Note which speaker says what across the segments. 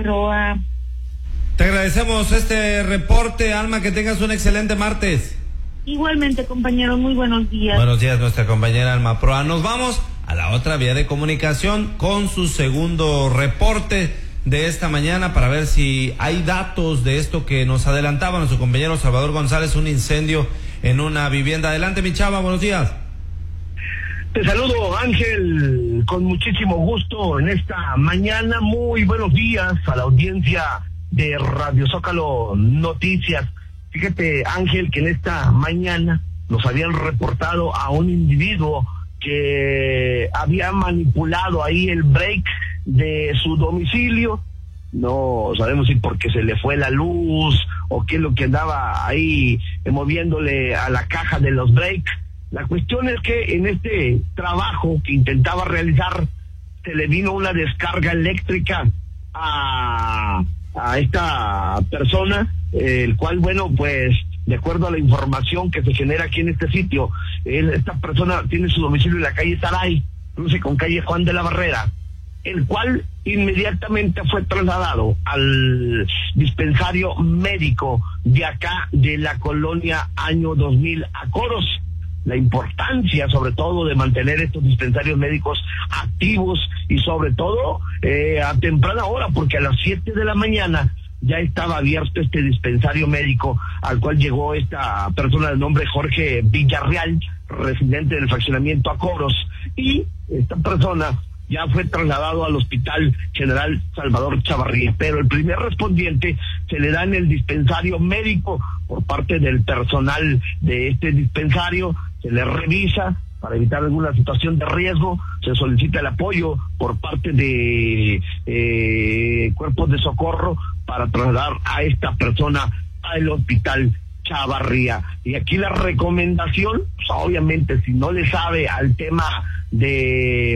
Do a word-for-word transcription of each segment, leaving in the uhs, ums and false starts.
Speaker 1: Figueroa.
Speaker 2: Te agradecemos este reporte, Alma, que tengas un excelente martes.
Speaker 1: Igualmente, compañeros, muy buenos días.
Speaker 2: Buenos días, nuestra compañera Alma Proa. Nos vamos a la otra vía de comunicación con su segundo reporte de esta mañana para ver si hay datos de esto que nos adelantaba nuestro compañero Salvador González, un incendio en una vivienda. Adelante, mi chava, buenos días.
Speaker 3: Te saludo, Ángel, con muchísimo gusto en esta mañana. Muy buenos días a la audiencia de Radio Zócalo Noticias. Fíjate, Ángel, que en esta mañana nos habían reportado a un individuo que había manipulado ahí el break de su domicilio. No sabemos si porque se le fue la luz o qué es lo que andaba ahí moviéndole a la caja de los breaks. La cuestión es que en este trabajo que intentaba realizar se le vino una descarga eléctrica a, a esta persona, eh, el cual, bueno, pues de acuerdo a la información que se genera aquí en este sitio, él, esta persona tiene su domicilio en la calle Taray, cruce con calle Juan de la Barrera, el cual inmediatamente fue trasladado al dispensario médico de acá de la colonia Año dos mil a Coros. La importancia sobre todo de mantener estos dispensarios médicos activos y sobre todo eh, a temprana hora, porque a las siete de la mañana ya estaba abierto este dispensario médico al cual llegó esta persona de nombre Jorge Villarreal, residente del fraccionamiento Acoros, y esta persona ya fue trasladado al Hospital General Salvador Chavarría, pero el primer respondiente se le da en el dispensario médico por parte del personal de este dispensario, se le revisa para evitar alguna situación de riesgo, se solicita el apoyo por parte de eh, cuerpos de socorro para trasladar a esta persona al Hospital Chavarría. Y aquí la recomendación, pues obviamente si no le sabe al tema de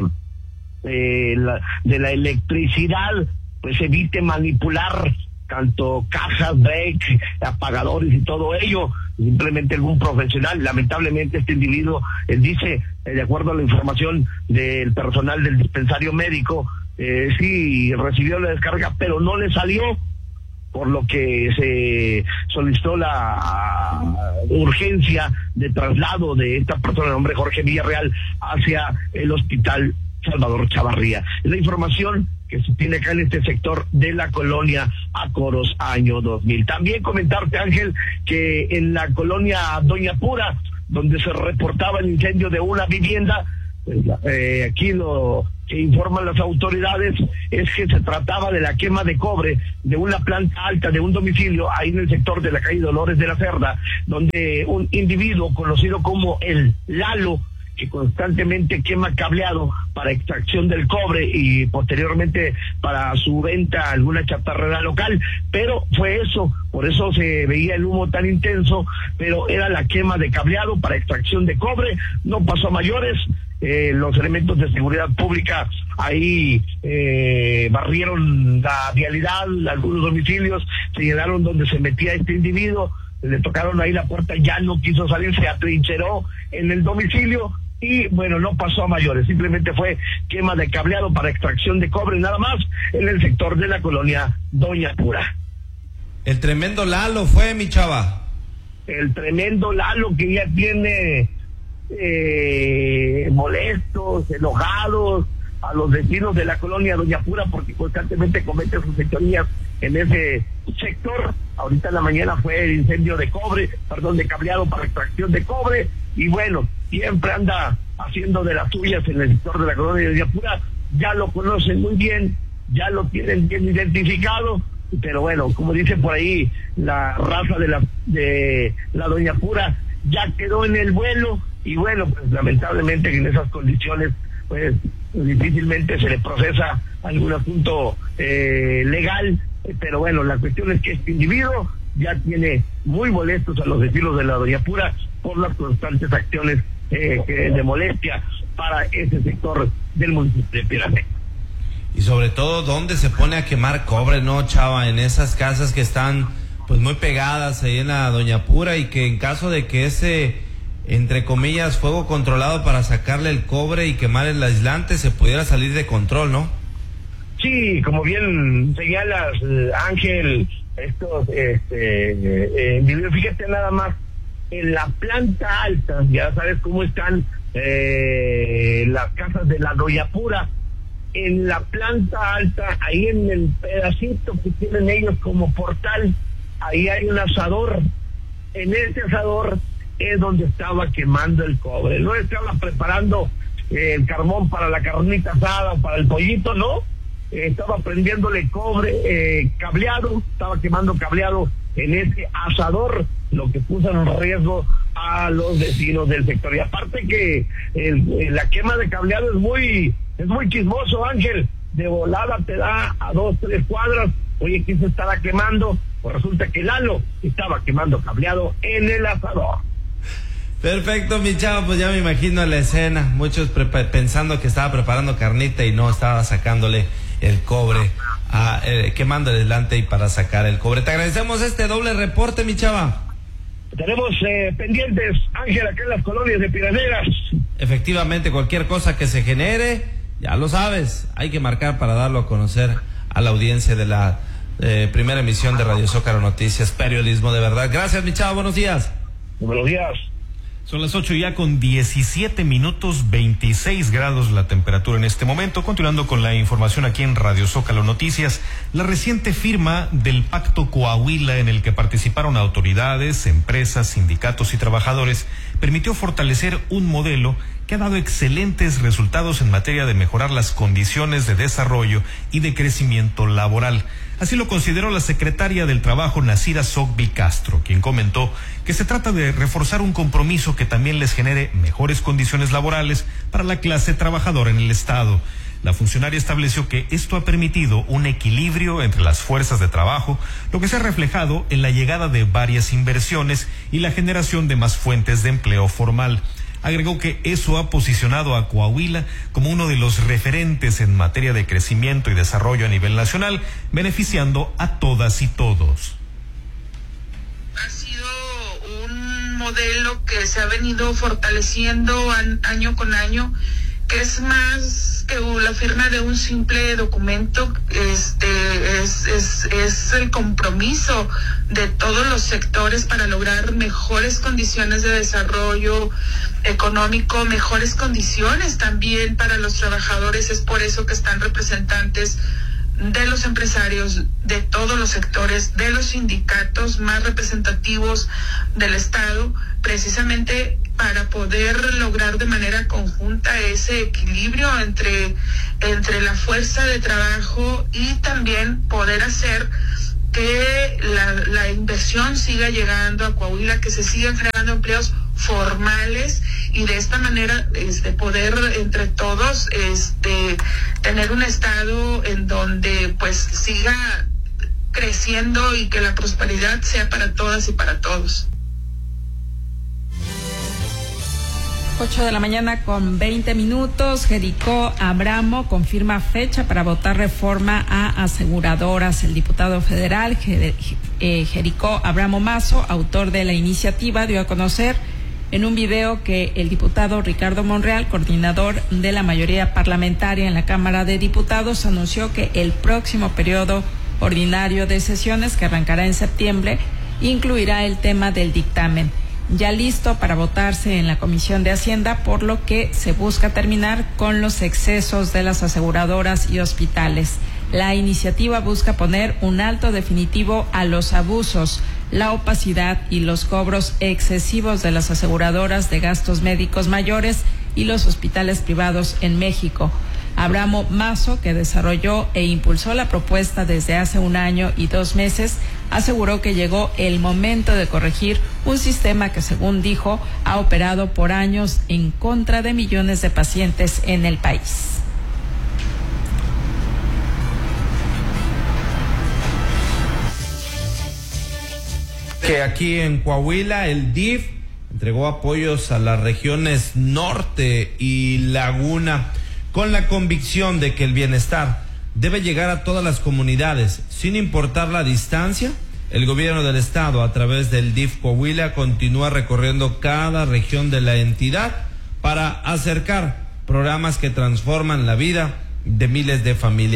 Speaker 3: de la, de la electricidad, pues evite manipular tanto cajas, break, apagadores y todo ello. Simplemente algún profesional. Lamentablemente este individuo, él dice, eh, de acuerdo a la información del personal del dispensario médico, eh, sí recibió la descarga, pero no le salió, por lo que se solicitó la urgencia de traslado de esta persona, el nombre Jorge Villarreal, hacia el Hospital Salvador Chavarría. Es la información que se tiene acá en este sector de la colonia Acoros Año dos mil. También comentarte, Ángel, que en la colonia Doña Pura, donde se reportaba el incendio de una vivienda, pues, eh, aquí lo que informan las autoridades es que se trataba de la quema de cobre de una planta alta de un domicilio ahí en el sector de la calle Dolores de la Cerda, donde un individuo conocido como el Lalo, que constantemente quema cableado para extracción del cobre y posteriormente para su venta a alguna chatarrera local, pero fue eso, por eso se veía el humo tan intenso, pero era la quema de cableado para extracción de cobre, no pasó a mayores. Eh, los elementos de seguridad pública ahí eh, barrieron la vialidad, algunos domicilios, señalaron donde se metía este individuo, le tocaron ahí la puerta, ya no quiso salir, se atrincheró en el domicilio y bueno, no pasó a mayores, simplemente fue quema de cableado para extracción de cobre, nada más, en el sector de la colonia Doña Pura.
Speaker 2: El tremendo Lalo fue, mi chava.
Speaker 3: El tremendo Lalo que ya tiene eh, molestos, enojados a los vecinos de la colonia Doña Pura porque constantemente comete sus fechorías en ese sector. Ahorita en la mañana fue el incendio de cobre, perdón, de cableado para extracción de cobre, y bueno, siempre anda haciendo de las suyas en el sector de la colonia Doña Pura. Ya lo conocen muy bien, ya lo tienen bien identificado, pero bueno, como dice por ahí la raza de la de la Doña Pura, ya quedó en el vuelo, y bueno, pues lamentablemente en esas condiciones pues difícilmente se le procesa algún asunto eh, legal, pero bueno, la cuestión es que este individuo ya tiene muy molestos a los vecinos de la Doña Pura por las constantes acciones eh, de molestia para ese sector del municipio de Pirámide.
Speaker 2: Y sobre todo, ¿dónde se pone a quemar cobre, no, chava? En esas casas que están pues muy pegadas ahí en la Doña Pura, y que en caso de que ese, entre comillas, fuego controlado para sacarle el cobre y quemar el aislante se pudiera salir de control, ¿no?
Speaker 3: sí, como bien señalas, eh, Ángel, estos, este, eh, eh, fíjate nada más, en la planta alta, ya sabes cómo están eh, las casas de la Doyapura, en la planta alta, ahí en el pedacito que tienen ellos como portal, ahí hay un asador. En ese asador es donde estaba quemando el cobre. No estaba preparando eh, el carbón para la carnita asada o para el pollito, no. Eh, estaba prendiéndole cobre, eh, cableado, estaba quemando cableado en ese asador, lo que puso en riesgo a los vecinos del sector. Y aparte que el, la quema de cableado es muy, es muy chismoso, Ángel. De volada te da a dos, tres cuadras. Oye, ¿quién se estaba quemando? Pues resulta que Lalo estaba quemando cableado en el asador.
Speaker 2: Perfecto, mi chavo, pues ya me imagino la escena. Muchos pensando que estaba preparando carnita y no, estaba sacándole el cobre, a, eh, quemando el delante y para sacar el cobre. Te agradecemos este doble reporte, mi chava.
Speaker 3: Tenemos eh, pendientes, Ángel, acá en las colonias de Piraneras.
Speaker 2: Efectivamente, cualquier cosa que se genere, ya lo sabes, hay que marcar para darlo a conocer a la audiencia de la eh, primera emisión de Radio Zócalo Noticias, periodismo de verdad. Gracias, mi chavo, buenos días.
Speaker 3: Buenos días.
Speaker 4: Son las ocho ya con diecisiete minutos, veintiséis grados la temperatura en este momento. Continuando con la información aquí en Radio Zócalo Noticias, la reciente firma del Pacto Coahuila, en el que participaron autoridades, empresas, sindicatos y trabajadores, permitió fortalecer un modelo que ha dado excelentes resultados en materia de mejorar las condiciones de desarrollo y de crecimiento laboral. Así lo consideró la secretaria del Trabajo, Nacira Sogbi Castro, quien comentó que se trata de reforzar un compromiso que también les genere mejores condiciones laborales para la clase trabajadora en el Estado. La funcionaria estableció que esto ha permitido un equilibrio entre las fuerzas de trabajo, lo que se ha reflejado en la llegada de varias inversiones y la generación de más fuentes de empleo formal. Agregó que eso ha posicionado a Coahuila como uno de los referentes en materia de crecimiento y desarrollo a nivel nacional, beneficiando a todas y todos.
Speaker 5: Ha sido un modelo que se ha venido fortaleciendo año con año, que es más que la firma de un simple documento. Este es, es, es el compromiso de todos los sectores para lograr mejores condiciones de desarrollo económico, mejores condiciones también para los trabajadores. Es por eso que están representantes de los empresarios, de todos los sectores, de los sindicatos más representativos del Estado, precisamente para poder lograr de manera conjunta ese equilibrio entre, entre la fuerza de trabajo y también poder hacer que la, la inversión siga llegando a Coahuila, que se sigan generando empleos formales y de esta manera este poder entre todos este tener un estado en donde pues siga creciendo y que la prosperidad sea para todas y para todos.
Speaker 6: ocho de la mañana con veinte minutos. Jericó Abramo confirma fecha para votar reforma a aseguradoras. El diputado federal Jer- eh, Jericó Abramo Mazo, autor de la iniciativa, dio a conocer en un video que el diputado Ricardo Monreal, coordinador de la mayoría parlamentaria en la Cámara de Diputados, anunció que el próximo periodo ordinario de sesiones, que arrancará en septiembre, incluirá el tema del dictamen, ya listo para votarse en la Comisión de Hacienda, por lo que se busca terminar con los excesos de las aseguradoras y hospitales. La iniciativa busca poner un alto definitivo a los abusos, la opacidad y los cobros excesivos de las aseguradoras de gastos médicos mayores y los hospitales privados en México. Abramo Mazo, que desarrolló e impulsó la propuesta desde hace un año y dos meses, aseguró que llegó el momento de corregir un sistema que, según dijo, ha operado por años en contra de millones de pacientes en el país.
Speaker 2: Que aquí en Coahuila el D I F entregó apoyos a las regiones norte y Laguna, con la convicción de que el bienestar debe llegar a todas las comunidades, sin importar la distancia. El gobierno del estado, a través del D I F Coahuila, continúa recorriendo cada región de la entidad para acercar programas que transforman la vida de miles de familias.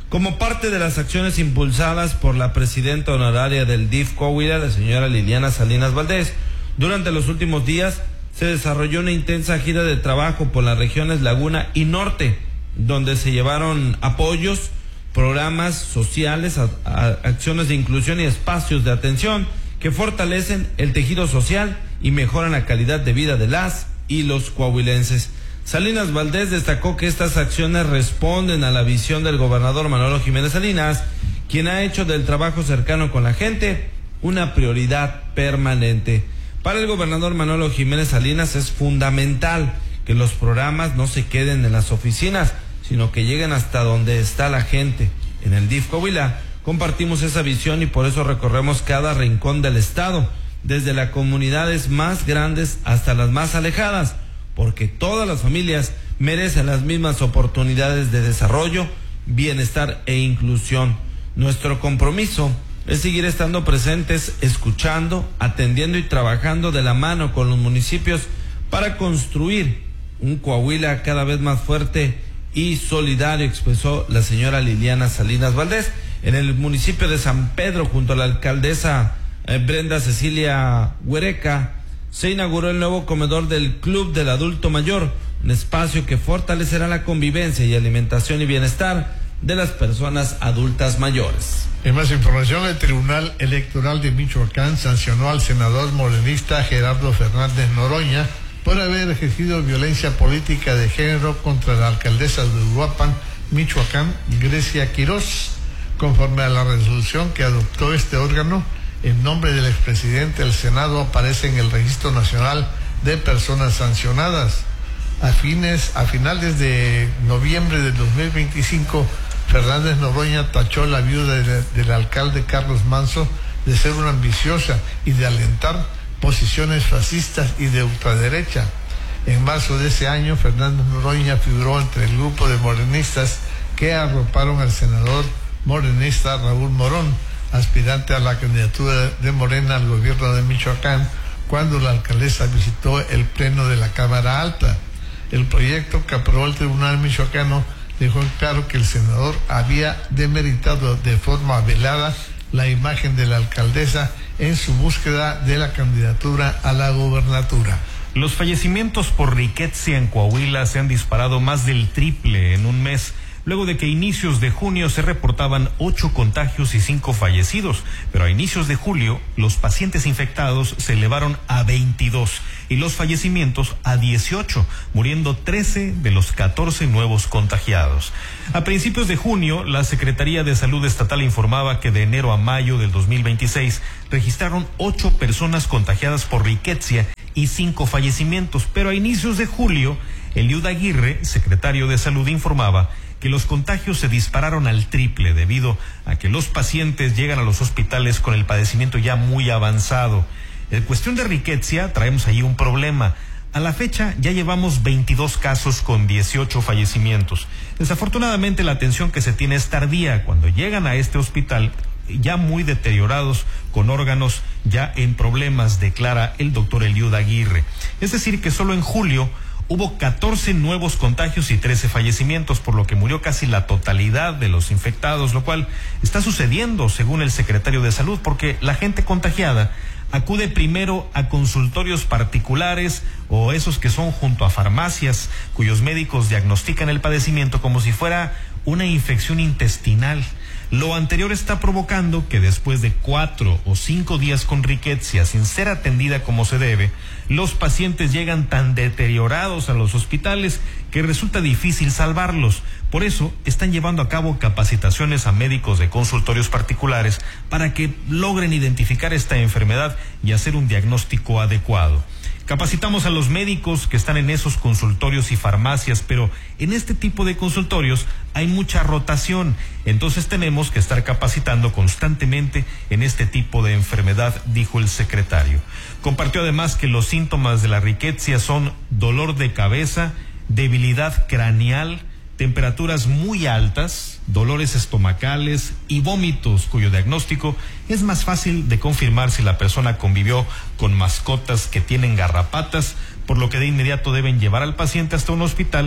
Speaker 2: Como parte de las acciones impulsadas por la presidenta honoraria del D I F Coahuila, la señora Liliana Salinas Valdés, durante los últimos días se desarrolló una intensa gira de trabajo por las regiones Laguna y Norte, donde se llevaron apoyos, programas sociales, a, a, acciones de inclusión y espacios de atención que fortalecen el tejido social y mejoran la calidad de vida de las y los coahuilenses. Salinas Valdés destacó que estas acciones responden a la visión del gobernador Manolo Jiménez Salinas, quien ha hecho del trabajo cercano con la gente una prioridad permanente. Para el gobernador Manolo Jiménez Salinas es fundamental que los programas no se queden en las oficinas, sino que lleguen hasta donde está la gente. En el D I F Coahuila compartimos esa visión y por eso recorremos cada rincón del estado, desde las comunidades más grandes hasta las más alejadas, porque todas las familias merecen las mismas oportunidades de desarrollo, bienestar e inclusión. Nuestro compromiso es seguir estando presentes, escuchando, atendiendo y trabajando de la mano con los municipios para construir un Coahuila cada vez más fuerte y solidario, expresó la señora Liliana Salinas Valdés. En el municipio de San Pedro, junto a la alcaldesa eh, Brenda Cecilia Huereca, se inauguró el nuevo comedor del Club del Adulto Mayor, un espacio que fortalecerá la convivencia y alimentación y bienestar de las personas adultas mayores.
Speaker 7: En más información, el Tribunal Electoral de Michoacán sancionó al senador morenista Gerardo Fernández Noroña por haber ejercido violencia política de género contra la alcaldesa de Uruapan, Michoacán, Grecia Quirós. Conforme a la resolución que adoptó este órgano, el nombre del expresidente del Senado aparece en el Registro Nacional de Personas Sancionadas. A fines, a finales de noviembre de dos mil veinticinco, Fernández Noroña tachó a la viuda de, del alcalde Carlos Manso de ser una ambiciosa y de alentar posiciones fascistas y de ultraderecha. En marzo de ese año, Fernández Noroña figuró entre el grupo de morenistas que arroparon al senador morenista Raúl Morón, aspirante a la candidatura de Morena al gobierno de Michoacán, cuando la alcaldesa visitó el pleno de la Cámara Alta. El proyecto que aprobó el Tribunal Michoacano dejó en claro que el senador había demeritado de forma velada la imagen de la alcaldesa en su búsqueda de la candidatura a la gobernatura.
Speaker 4: Los fallecimientos por riqueza en Coahuila se han disparado más del triple en un mes, luego de que a inicios de junio se reportaban ocho contagios y cinco fallecidos, pero a inicios de julio los pacientes infectados se elevaron a veintidós y los fallecimientos a dieciocho, muriendo trece de los catorce nuevos contagiados. A principios de junio, la Secretaría de Salud Estatal informaba que de enero a mayo del dos mil veintiséis registraron ocho personas contagiadas por riqueza y cinco fallecimientos, pero a inicios de julio, Eliud Aguirre, secretario de Salud, informaba que los contagios se dispararon al triple debido a que los pacientes llegan a los hospitales con el padecimiento ya muy avanzado. En cuestión de riqueza, traemos ahí un problema. A la fecha ya llevamos veintidós casos con dieciocho fallecimientos. Desafortunadamente la atención que se tiene es tardía cuando llegan a este hospital ya muy deteriorados, con órganos ya en problemas, declara el doctor Eliud Aguirre. Es decir, que solo en julio hubo catorce nuevos contagios y trece fallecimientos, por lo que murió casi la totalidad de los infectados, lo cual está sucediendo según el secretario de Salud, porque la gente contagiada acude primero a consultorios particulares o esos que son junto a farmacias, cuyos médicos diagnostican el padecimiento como si fuera una infección intestinal. Lo anterior está provocando que después de cuatro o cinco días con riqueza sin ser atendida como se debe, los pacientes llegan tan deteriorados a los hospitales que resulta difícil salvarlos. Por eso están llevando a cabo capacitaciones a médicos de consultorios particulares para que logren identificar esta enfermedad y hacer un diagnóstico adecuado. Capacitamos a los médicos que están en esos consultorios y farmacias, pero en este tipo de consultorios hay mucha rotación, entonces tenemos que estar capacitando constantemente en este tipo de enfermedad, dijo el secretario. Compartió además que los síntomas de la riqueza son dolor de cabeza, debilidad craneal, temperaturas muy altas, dolores estomacales y vómitos, cuyo diagnóstico es más fácil de confirmar si la persona convivió con mascotas que tienen garrapatas, por lo que de inmediato deben llevar al paciente hasta un hospital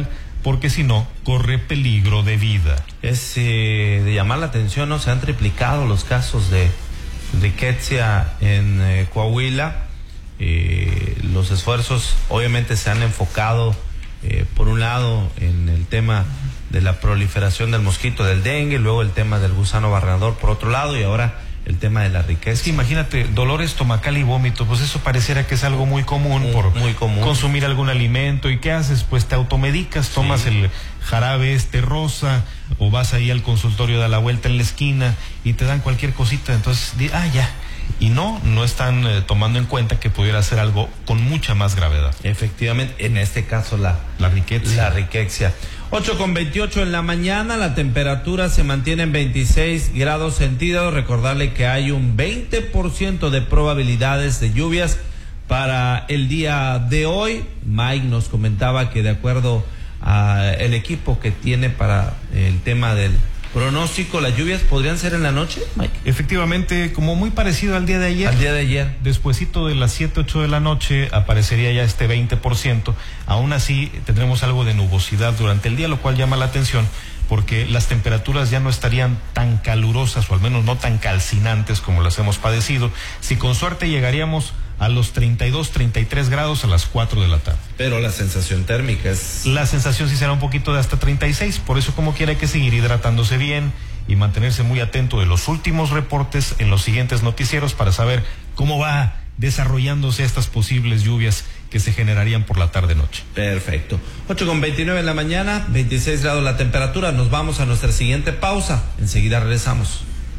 Speaker 4: porque si no, corre peligro de vida.
Speaker 2: Es eh, de llamar la atención, ¿no? Se han triplicado los casos de rickettsia en eh, Coahuila. Eh, los esfuerzos obviamente se han enfocado, eh, por un lado, en el tema de la proliferación del mosquito del dengue, luego el tema del gusano barrenador por otro lado, y ahora el tema de la riqueza.
Speaker 4: Es que imagínate, dolor estomacal y vómito, pues eso pareciera que es algo muy común,
Speaker 2: muy,
Speaker 4: por
Speaker 2: muy común.
Speaker 4: Consumir algún alimento. ¿Y qué haces? Pues te automedicas, tomas sí. el jarabe este rosa, o vas ahí al consultorio de la vuelta en la esquina y te dan cualquier cosita, entonces, ah, ya. Y no, no están eh, tomando en cuenta que pudiera ser algo con mucha más gravedad.
Speaker 2: Efectivamente, en este caso la,
Speaker 4: la riqueza.
Speaker 2: La riqueza. ocho con veintiocho en la mañana, la temperatura se mantiene en veintiséis grados centígrados. Recordarle que hay un veinte por ciento de probabilidades de lluvias para el día de hoy. Mike nos comentaba que de acuerdo al equipo que tiene para el tema del pronóstico, las lluvias podrían ser en la noche, Mike.
Speaker 4: Efectivamente, como muy parecido al día de ayer.
Speaker 2: Al día de ayer.
Speaker 4: Despuesito de las siete, ocho de la noche aparecería ya este veinte por ciento. Aún así tendremos algo de nubosidad durante el día, lo cual llama la atención porque las temperaturas ya no estarían tan calurosas, o al menos no tan calcinantes como las hemos padecido. Si con suerte llegaríamos a los treinta y dos, treinta y tres grados a las cuatro de la tarde.
Speaker 2: Pero la sensación térmica es...
Speaker 4: La sensación sí será un poquito de hasta treinta y seis, por eso como quiera hay que seguir hidratándose bien y mantenerse muy atento de los últimos reportes en los siguientes noticieros para saber cómo va desarrollándose estas posibles lluvias que se generarían por la tarde-noche.
Speaker 2: Perfecto. ocho con veintinueve en la mañana, veintiséis grados la temperatura. Nos vamos a nuestra siguiente pausa. Enseguida regresamos.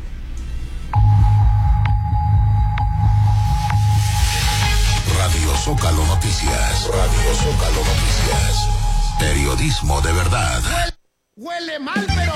Speaker 8: Radio Zócalo Noticias. Radio Zócalo Noticias. Periodismo de verdad.
Speaker 9: Huele, huele mal, pero...